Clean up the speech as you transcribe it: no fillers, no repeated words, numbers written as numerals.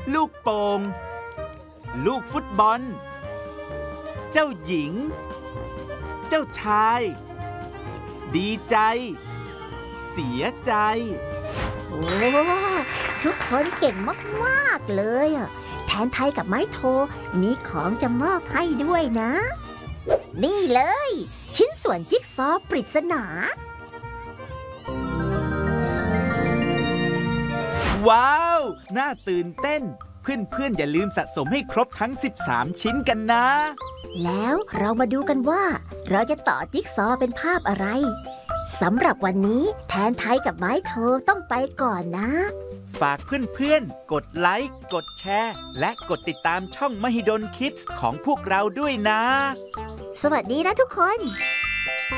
ลูกโป่งลูกฟุตบอลเจ้าหญิงเจ้าชายดีใจเสียใจโอ้ทุกคนเก่งมากๆเลยอ่ะแทนไทยกับไม้โทมีของจะมอบให้ด้วยนะ นี่เลยชิ้นส่วนจิ๊กซอว์ปริศนาว้าวน่าตื่นเต้นเพื่อนๆอย่าลืมสะสมให้ครบทั้ง13ชิ้นกันนะแล้วเรามาดูกันว่าเราจะต่อจิ๊กซอว์เป็นภาพอะไรสำหรับวันนี้แทนไทยกับไม้โทต้องไปก่อนนะฝากเพื่อนๆกดไลค์กดแชร์และกดติดตามช่องมหิดลคิดส์ของพวกเราด้วยนะสวัสดีนะทุกคน